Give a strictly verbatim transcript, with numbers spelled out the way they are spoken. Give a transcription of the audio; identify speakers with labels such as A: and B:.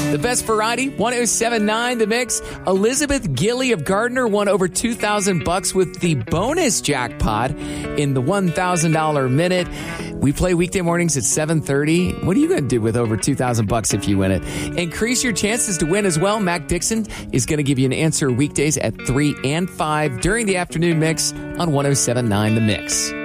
A: The best variety, one oh seven point nine The Mix. Elizabeth Gilly of Gardner won over two thousand bucks with the bonus jackpot in the one thousand dollars minute. We play weekday mornings at seven thirty. What are you going to do with over two thousand bucks if you win it? Increase your chances to win as well. Mac Dixon is going to give you an answer weekdays at three and five during the afternoon mix on one oh seven point nine The Mix.